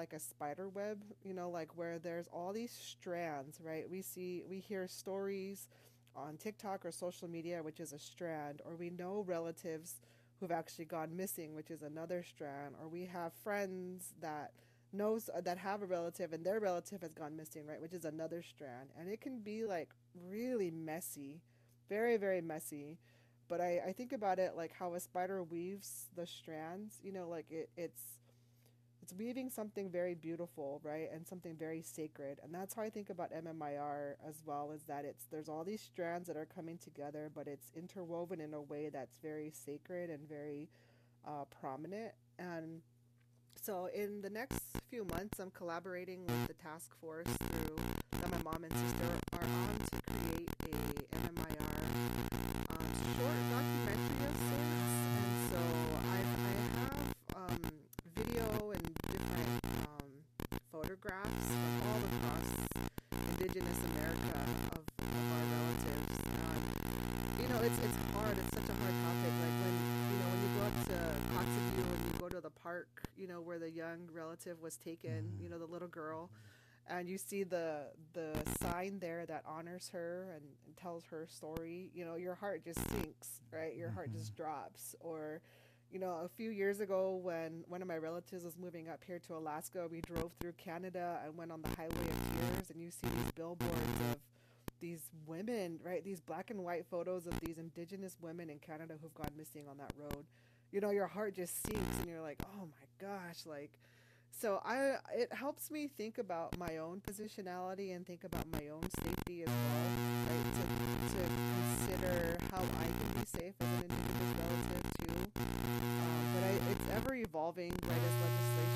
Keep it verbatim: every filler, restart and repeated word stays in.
like a spider web, you know, like where there's all these strands, right? We see, we hear stories on TikTok or social media, which is a strand, or we know relatives who've actually gone missing, which is another strand, or we have friends that knows that have a relative and their relative has gone missing, right, which is another strand. And it can be like really messy, very, very messy. But I, I think about it like how a spider weaves the strands, you know, like it, it's it's weaving something very beautiful, right? And something very sacred. And that's how I think about M M I R as well, is that it's there's all these strands that are coming together, but it's interwoven in a way that's very sacred and very uh, prominent. And so in the next few months, I'm collaborating with the task force through that my mom and sister are on to create a M M I R um, short documentary of sorts. And so I, I have um, video and different um, photographs from all across Indigenous America of, of our relatives. Um, you know, it's it's hard. It's such a hard topic. Like when you know when you go up to Kotzebue and you go to the park, you know, where the young relative was taken, you Mm-hmm. know, the little girl, and you see the the sign there that honors her and, and tells her story. You know, your heart just sinks, right? Your heart Mm-hmm. just drops. Or you know, a few years ago when one of my relatives was moving up here to Alaska, we drove through Canada and went on the Highway of Tears, and you see these billboards of these women, right? These black and white photos of these indigenous women in Canada who've gone missing on that road. You know, your heart just sinks and you're like, "Oh my gosh." Like, so I it helps me think about my own positionality and think about my own safety as well, right? To to consider how I can be safe as an indigenous relative too. Um, but I, it's ever evolving, right? As